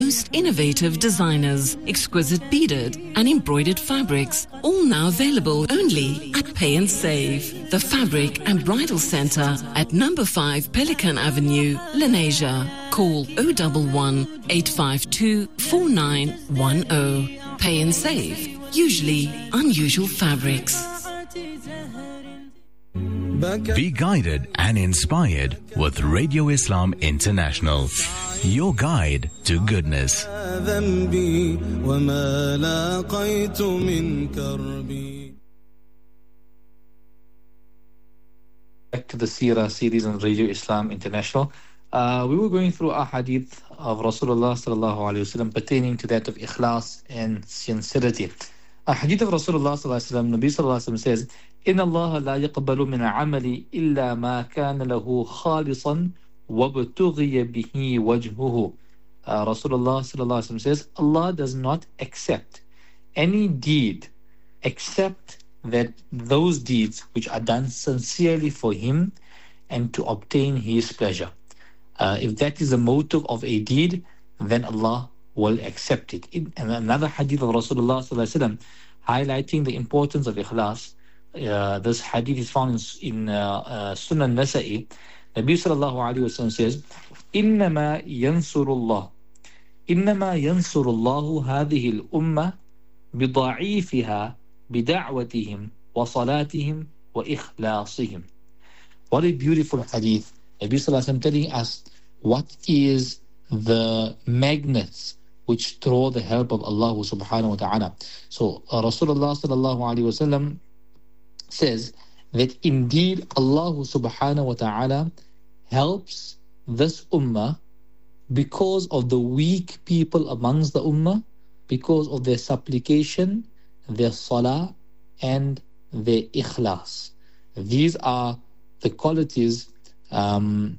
most innovative designers, exquisite beaded and embroidered fabrics, all now available only at Pay and Save, the Fabric and Bridal Centre at number 5 Pelican Avenue, Lenasia. Call 011 852 4910. Pay and Save, usually unusual fabrics. Be guided and inspired with Radio Islam International, your guide to goodness. Back to the Seerah series on Radio Islam International. We were going through a hadith of Rasulullah sallallahu alaihi wasallam pertaining to that of ikhlas and sincerity. A hadith of Rasulullah sallallahu alaihi wasallam, Nabi sallallahu alaihi wasallam says, إن الله لا يقبل من عمل إلا ما كان له خالصا وابتغي به وجهه. Rasulullah sallallahu alaihi wasallam says, Allah does not accept any deed except that those deeds which are done sincerely for Him and to obtain His pleasure. If that is the motive of a deed, then Allah will accept it. And another hadith of Rasulullah sallallahu alaihi wasallam highlighting the importance of ikhlas. This hadith is found in Sunan Nasa'i. Nabi sallallahu alaihi wasallam says, إنما ينصر الله هذه الأمة بضعيفها بدعوتهم وصلاتهم وإخلاصهم. What a beautiful hadith. Nabi sallallahu alaihi wasallam telling us what is the magnets which draw the help of Allah subhanahu wa ta'ala. So Rasulullah sallallahu alaihi wasallam says that indeed Allah subhanahu wa ta'ala helps this ummah because of the weak people amongst the ummah, because of their supplication, their salah and their ikhlas. These are the qualities of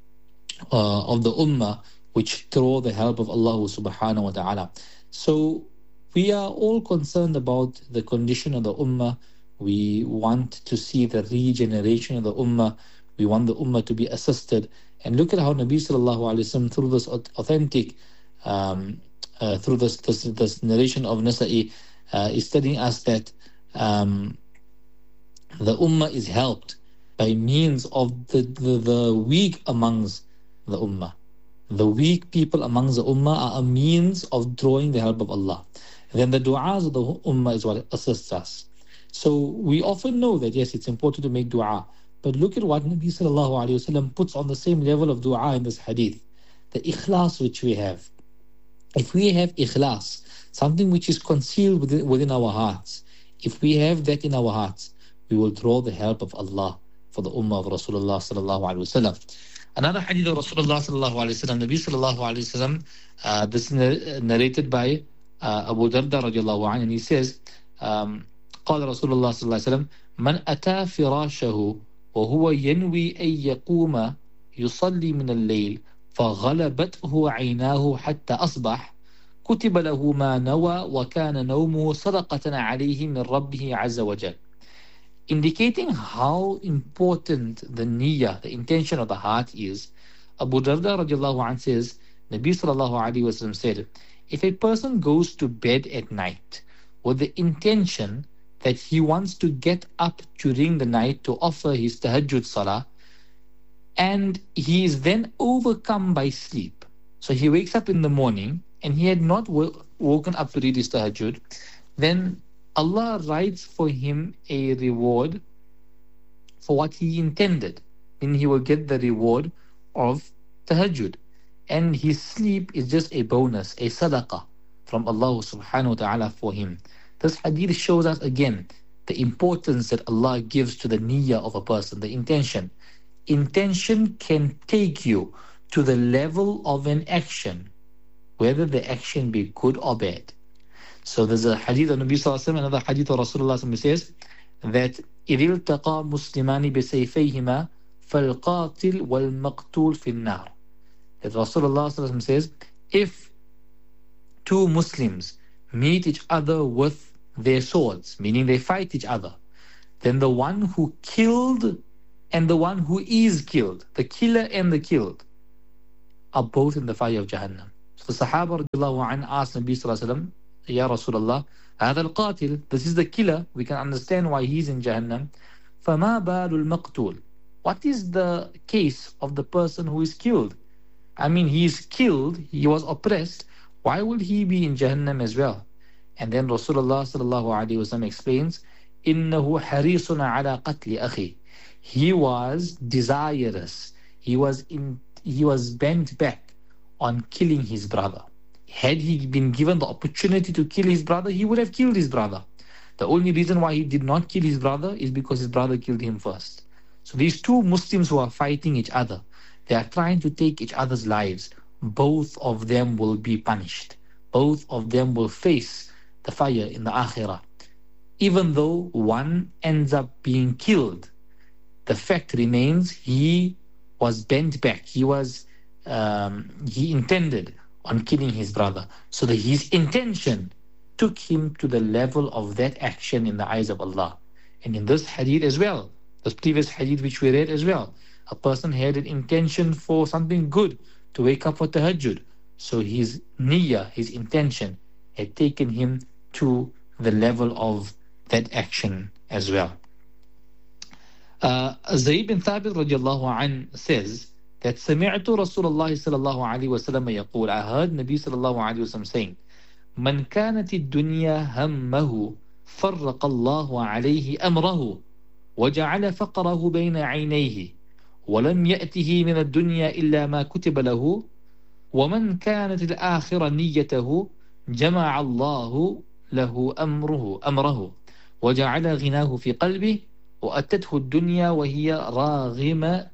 the ummah which draw the help of Allah subhanahu wa ta'ala. So we are all concerned about the condition of the ummah. We want to see the regeneration of the ummah. We want the ummah to be assisted. And look at how Nabi sallallahu alaihi wasallam, through this authentic, through this narration of Nasa'i, is telling us that the ummah is helped by means of the weak amongst the ummah. The weak people amongst the ummah are a means of drawing the help of Allah. And then the du'as of the ummah is what assists us. So we often know that yes, it's important to make dua, but look at what Nabi sallallahu alaihi wasallam puts on the same level of dua in this hadith. The ikhlas which we have. If we have ikhlas, something which is concealed within our hearts, if we have that in our hearts, we will draw the help of Allah for the ummah of Rasulullah sallallahu alaihi wasallam. Another hadith of Rasulullah sallallahu alaihi wasallam, Nabi sallallahu alaihi wasallam, this is narrated by Abu Darda radiallahu anhu, and he says, قال رسول الله صلى الله عليه وسلم من أتى فراشه وهو ينوي أن يقوم يصلي من الليل فغلبته عيناه حتى أصبح كتب له ما نوى وكان نومه صدقة عليه من ربه عز وجل. Indicating how important the niyyah, the intention of the heart is, Abu Darda radiallahu anhu says, Nabi sallallahu alayhi wa sallam said, if a person goes to bed at night with the intention that he wants to get up during the night to offer his tahajjud salah, and he is then overcome by sleep. So he wakes up in the morning and he had not woken up to read his tahajjud, then Allah writes for him a reward for what he intended. And he will get the reward of tahajjud. And his sleep is just a bonus, a sadaqah from Allah subhanahu wa ta'ala for him. This hadith shows us again the importance that Allah gives to the niyyah of a person, the intention. Intention can take you to the level of an action, whether the action be good or bad. So there's a hadith of Nabi Sallallahu Alaihi Wasallam, another hadith of Rasulullah Sallallahu Alaihi Wasallam says that إِذِ الْتَقَى مُسْلِمَانِ بِسَيْفَيْهِمَا فَالْقَاتِلْ وَالْمَقْتُولِ فِي النَّارِ. That Rasulullah Sallallahu Alaihi Wasallam says, if two Muslims meet each other with their swords, meaning they fight each other, then the one who killed and the one who is killed, the killer and the killed, are both in the fire of Jahannam. So So Sahaba radiallahu anhu asked Nabi sallallahu alayhi wa sallam, Ya Rasulullah, هذا القاتل, this is the killer, we can understand why he's in Jahannam. فما بال المقتول, what is the case of the person who is killed? I mean, he is killed, he was oppressed, why will he be in Jahannam as well? And then Rasulullah sallallahu alayhi wa sallam explains, إنه حريص على قتل أخي, he was desirous, he was bent back on killing his brother. Had he been given the opportunity to kill his brother, he would have killed his brother. The only reason why he did not kill his brother is because his brother killed him first. So these two Muslims who are fighting each other, they are trying to take each other's lives. Both of them will be punished. Both of them will face the fire in the akhirah. Even though one ends up being killed, the fact remains he was bent back. He intended on killing his brother. So that his intention took him to the level of that action in the eyes of Allah. And in this hadith as well, this previous hadith which we read as well, a person had an intention for something good, to wake up for tahajjud. So his niyyah, his intention, had taken him to the level of that action as well. Zayd bin Thabit radiallahu anh says that سمعت رسول الله صلى الله عليه وسلم يقول, I heard Nabi صلى الله عليه وسلم saying, من كانت الدنيا همه فرق الله عليه أمره وجعل فقره بين عينيه ولم يأته من الدنيا إلا ما كتب له ومن كانت الآخرة نيته جمع الله له أمره وجعل غناه في قلبه وأتته الدنيا وهي راغمة.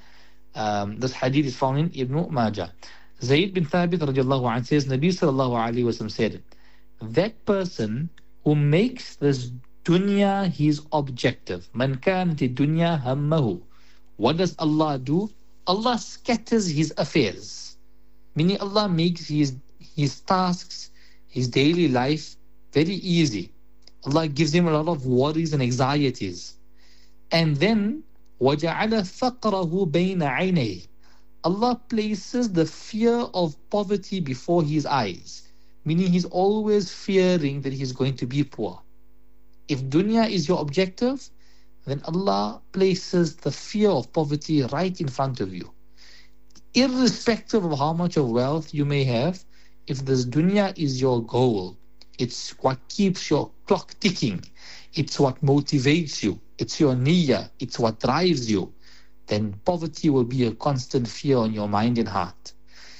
This hadith is found in Ibn Majah. Zayd bin Thabit radiallahu anh says, Nabi sallallahu alayhi wa sallam said, that person who makes this dunya his objective, man kanati dunya hammahu, what does Allah do? Allah scatters his affairs. Meaning Allah makes his tasks, his daily life very easy. Allah gives him a lot of worries and anxieties. And then وَجَعَلَ فَقْرَهُ بَيْنَ عَيْنَيْهِ, Allah places the fear of poverty before his eyes. Meaning he's always fearing that he's going to be poor. If dunya is your objective, then Allah places the fear of poverty right in front of you. Irrespective of how much of wealth you may have, if this dunya is your goal, it's what keeps your clock ticking, it's what motivates you, it's your niyyah, it's what drives you, then poverty will be a constant fear on your mind and heart.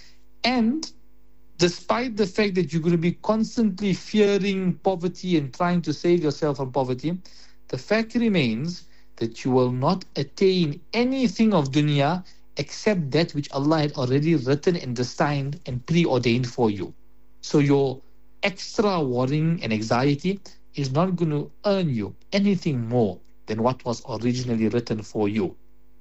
And despite the fact that you're going to be constantly fearing poverty and trying to save yourself from poverty, the fact remains that you will not attain anything of dunya except that which Allah had already written and destined and preordained for you. So your extra worrying and anxiety is not going to earn you anything more than what was originally written for you.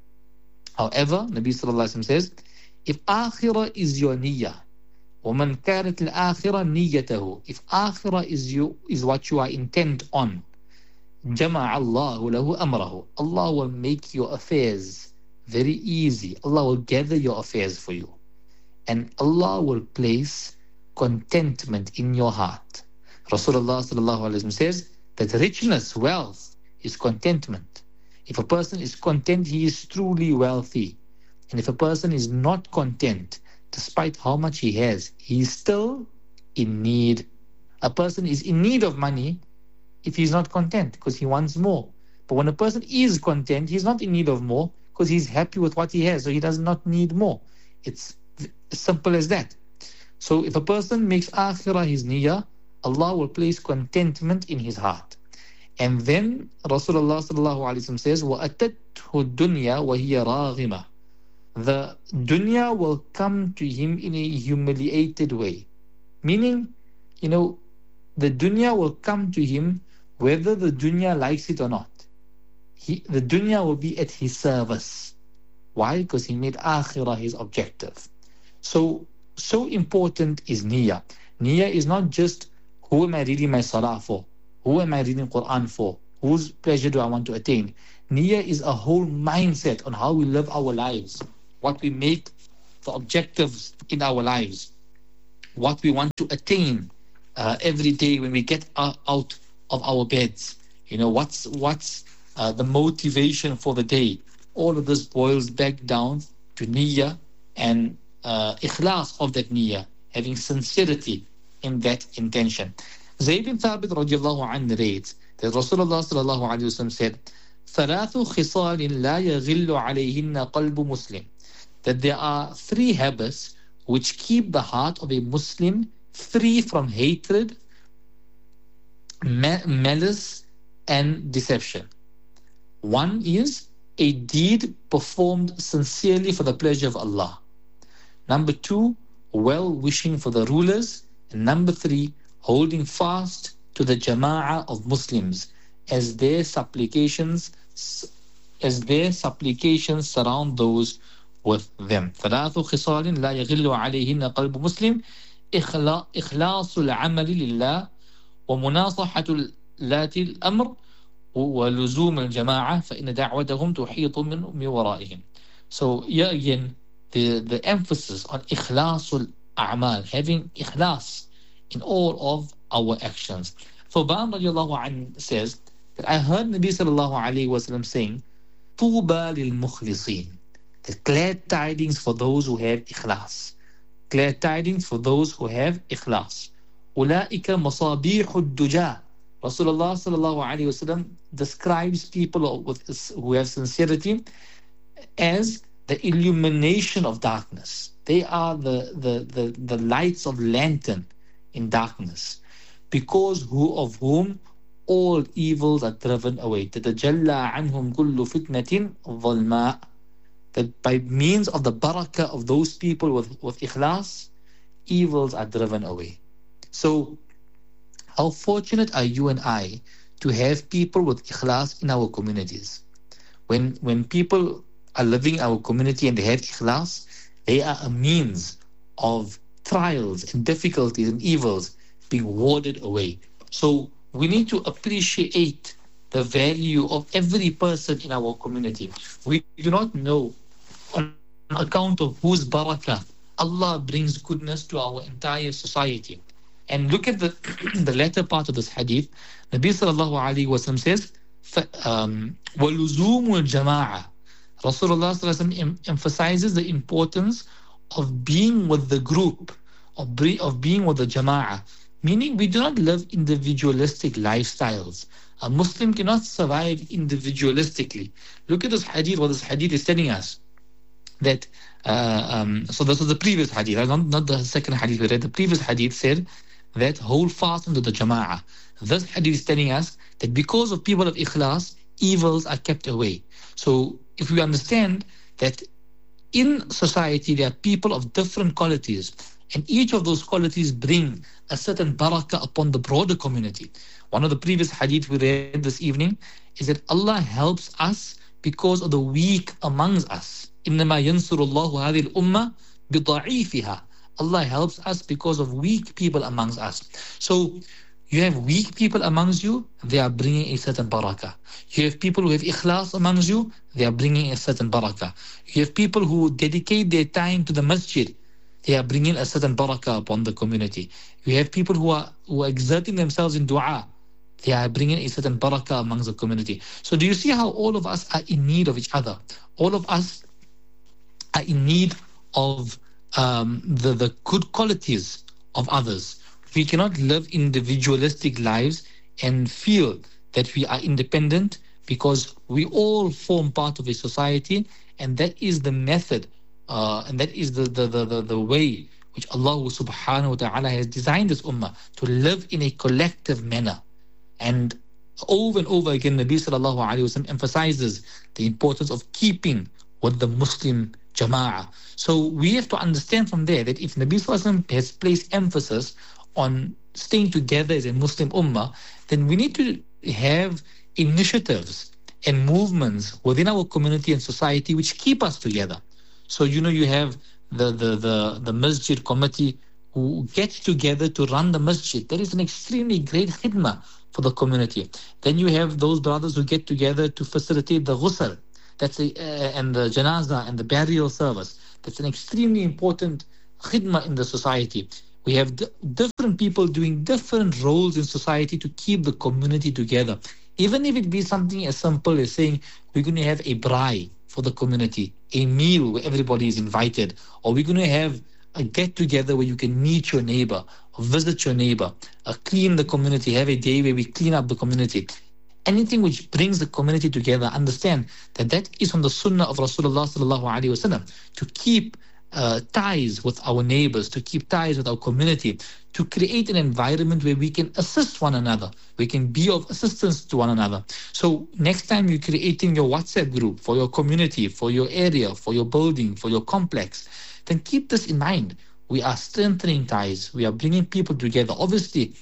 However, Nabi Sallallahu Alaihi Wasallam says, if akhirah is your niyyah, وَمَنْ كَانَتِ الْآخِرَةِ نِيَّتَهُ, if akhirah is what you are intent on, جَمَعَ اللَّهُ لَهُ أَمْرَهُ, Allah will make your affairs very easy. Allah will gather your affairs for you. And Allah will place contentment in your heart. Rasulullah Sallallahu Alaihi Wasallam says that richness, wealth, is contentment. If a person is content, he is truly wealthy. And if a person is not content, despite how much he has, he is still in need. A person is in need of money if he's not content, because he wants more. But when a person is content, he's not in need of more because he's happy with what he has, so he does not need more. It's as simple as that. So if a person makes akhirah his niyyah, Allah will place contentment in his heart. And then Rasulullah sallallahu alaihi wasallam says, وَأَتَتْهُ الدُّنْيَا وَهِيَ رَاغِمَةٌ, the dunya will come to him in a humiliated way. Meaning, the dunya will come to him whether the dunya likes it or not. The dunya will be at his service. Why? Because he made akhirah his objective. So important is niyyah. Niyyah is not just, who am I reading my salah for? Who am I reading Quran for? Whose pleasure do I want to attain? Niyyah is a whole mindset on how we live our lives, what we make the objectives in our lives. what we want to attain every day when we get out of our beds. What's the motivation for the day? All of this boils back down to niyyah and ikhlas of that niyyah, having sincerity in that intention. Zayd bin Thabit radiallahu anhu narrates that Rasulullah sallallahu alayhi wa sallam said, ثلاث خصال لا يغل عليهن قلب مسلم, that there are 3 habits which keep the heart of a Muslim free from hatred, malice, and deception. One is a deed performed sincerely for the pleasure of Allah. Number 2, well-wishing for the rulers. And number 3, holding fast to the jama'ah of Muslims as their supplications surround those with them. ثلاث خصال لا يغل عليهن قلب مسلم إخلاص العمل لله ومناصحة اللاة الأمر ولزوم الجماعة فإن دعوتهم تحيط من ورائهم. So here again, the emphasis on ikhlasul a'mal, having ikhlas in all of our actions. Thawban radiallahu anhu says that I heard Nabi sallallahu alayhi wa sallam saying, Tuba lil mukhlisin, the glad tidings for those who have ikhlas. Glad tidings for those who have ikhlas. Ulaika masabihu duja. Rasulullah sallallahu alayhi wa sallam describes people who have sincerity as the illumination of darkness. They are the lights of lantern in darkness, because of whom all evils are driven away. تَتَجَلَّى عَنْهُمْ كُلُّ فِتْنَةٍ ظَلْمَاءٍ, that by means of the barakah of those people with ikhlas, evils are driven away. So how fortunate are you and I to have people with ikhlas in our communities. When people are living in our community and they have ikhlas, they are a means of trials and difficulties and evils being warded away. So we need to appreciate the value of every person in our community. We do not know on account of whose barakah Allah brings goodness to our entire society. And look at the latter part of this hadith. Nabi sallallahu alayhi wa sallam says, وَلُزُومُ الْجَمَاعَةِ. Rasulullah sallallahu alayhi wa sallam emphasizes the importance of being with the group, of being with the jama'ah. Meaning we do not live individualistic lifestyles. A Muslim cannot survive individualistically. Look at this hadith, what this hadith is telling us. That so this was the previous hadith, not the second hadith we read. The previous hadith said that hold fast unto the jama'ah. This hadith is telling us that because of people of ikhlas, evils are kept away. So if we understand that in society there are people of different qualities, and each of those qualities bring a certain barakah upon the broader community. One of the previous hadith we read this evening is that Allah helps us because of the weak amongst us. إِنَّمَا يَنْصُرُ اللَّهُ هَذِهِ الْأُمَّةِ بِضَعِيفِهَا. Allah helps us because of weak people amongst us. So you have weak people amongst you, they are bringing a certain barakah. You have people who have ikhlas amongst you, they are bringing a certain barakah. You have people who dedicate their time to the masjid, they are bringing a certain barakah upon the community. You have people who are exerting themselves in dua, they are bringing a certain barakah amongst the community. So do you see how all of us are in need of each other? All of us are in need of the good qualities of others. We cannot live individualistic lives and feel that we are independent, because we all form part of a society, and that is the method and that is the way which Allah subhanahu wa ta'ala has designed this ummah to live in a collective manner. And over and over again, Nabi sallallahu alayhi wa sallam emphasizes the importance of keeping with the Muslim jama'ah. So we have to understand from there that if Nabi sallallahu alayhi wa sallam has placed emphasis on staying together as a Muslim ummah, then we need to have initiatives and movements within our community and society which keep us together. So you have the masjid committee who gets together to run the masjid. That is an extremely great khidmah for the community. Then you have those brothers who get together to facilitate the ghusl, and the janazah and the burial service. That's an extremely important khidmah in the society. We have different people doing different roles in society to keep the community together. Even if it be something as simple as saying we're going to have a braai for the community, a meal where everybody is invited, or we're going to have a get-together where you can meet your neighbor, or visit your neighbor, clean the community, have a day where we clean up the community. Anything which brings the community together, understand that that is from the sunnah of Rasulullah sallallahu alaihi wasallam, to keep ties with our neighbors, to keep ties with our community, to create an environment where we can assist one another, we can be of assistance to one another. So next time you're creating your WhatsApp group for your community, for your area, for your building, for your complex, then keep this in mind. We are strengthening ties, we are bringing people together. Obviously,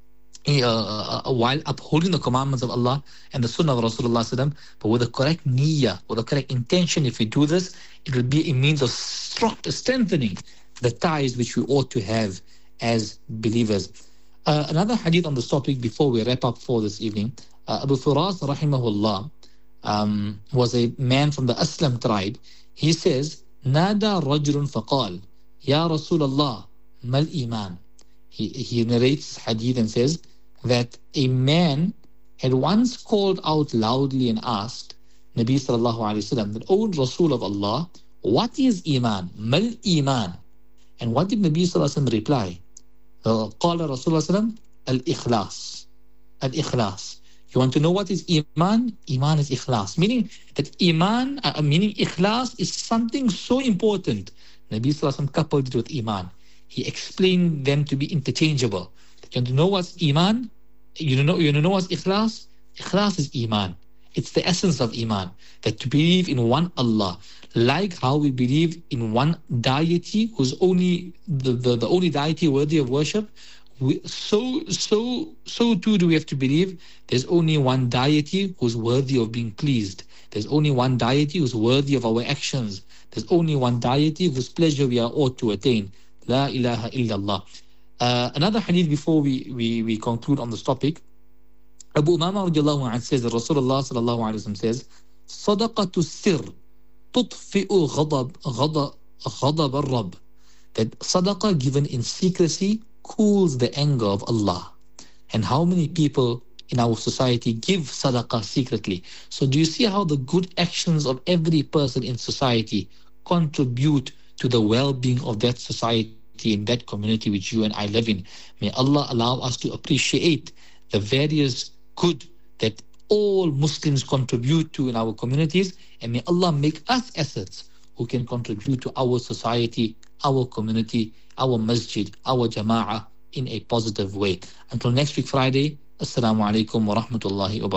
while upholding the commandments of Allah and the Sunnah of Rasulullah sallam, but with the correct niyyah, with the correct intention. If we do this, it will be a means of strengthening the ties which we ought to have as believers. Another hadith on this topic before we wrap up for this evening. Abu Firas rahimahullah was a man from the Aslam tribe. He says, Nada rajulun faqal, Ya Rasulallah, mal iman. He narrates hadith and says that a man had once called out loudly and asked Nabi sallallahu alayhi wasallam that, O Rasul of Allah, what is iman? Mal iman. And what did Nabi sallallahu alayhi wasallam reply? Qala Rasulullah sallam, al-ikhlas. Al-ikhlas. You want to know what is iman? Iman is ikhlas. Meaning that iman, meaning ikhlas is something so important. Nabi sallallahu alayhi wasallam coupled it with iman. He explained them to be interchangeable. You want to know what's iman? You know what's ikhlas? Ikhlas is iman. It's the essence of iman. That to believe in one Allah, like how we believe in one deity who's only the only deity worthy of worship. So too do we have to believe there's only one deity who's worthy of being pleased. There's only one deity who's worthy of our actions. There's only one deity whose pleasure we are ought to attain. La ilaha illallah. Another hadith before we conclude on this topic. Abu Umama radiallahu anhu says that Rasulullah sallallahu alayhi wa sallam says, Sadaqatu sir tutfi'u ghadab al-Rabb. That sadaqah given in secrecy cools the anger of Allah. And how many people in our society give sadaqah secretly? So do you see how the good actions of every person in society contribute to the well-being of that society, in that community which you and I live in? May Allah allow us to appreciate the various good that all Muslims contribute to in our communities, and may Allah make us assets who can contribute to our society, our community, our masjid, our jama'ah in a positive way. Until next week Friday, Assalamu alaikum wa rahmatullahi wa barakatuh.